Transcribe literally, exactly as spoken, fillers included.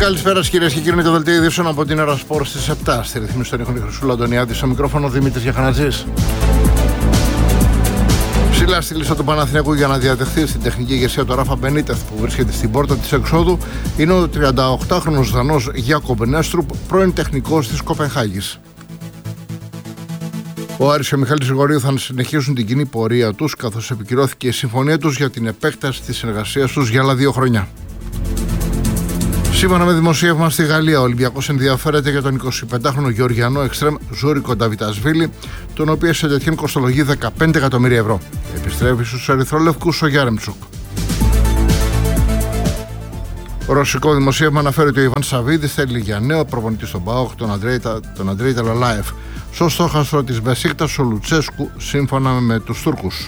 Καλησπέρα κυρίες και κύριοι, είναι το δελτίο ειδήσεων από την Ερασπόρ στις επτά. Στη ρυθμίση των ήχων η Χρυσούλα Αντωνιάδη, στο μικρόφωνο Δημήτρης Γιαχανατζής. Ψηλά στη λίστα του Παναθηναϊκού για να διατεχθεί στην τεχνική ηγεσία του Ράφα Μπενίτεθ, που βρίσκεται στην πόρτα της εξόδου, είναι ο τριανταοκτάχρονος Δανός Γιάκομπ Νέστρουπ, πρώην τεχνικός της Κοπενχάγης. Ο Άρης και ο Μιχάλης Γρηγορίου θα συνεχίσουν την κοινή πορεία τους, καθώς επικυρώθηκε η συμφωνία τους για την επέκταση της συνεργασίας τους για άλλα δύο χρόνια. Σύμφωνα με δημοσίευμα στη Γαλλία, ο Ολυμπιακός ενδιαφέρεται για τον εικοσιπεντάχρονο Γεωργιανό εξτρέμ Ζούρικο Νταβιτασβίλη, τον οποίο σε τέτοιον κοστολογεί δεκαπέντε εκατομμύρια ευρώ. Επιστρέφει στους ερυθρόλευκους ο Γιάρεμτσουκ. Ο ρωσικό δημοσίευμα αναφέρει ότι ο Ιβάν Σαββίδης θέλει για νέο προπονητή στον ΠΑΟΚ τον Αντρέι Ταλαλάεφ, στο στόχαστρο της Μπεσίκτας ο Λουτσέσκου, σύμφωνα με τους Τούρκους.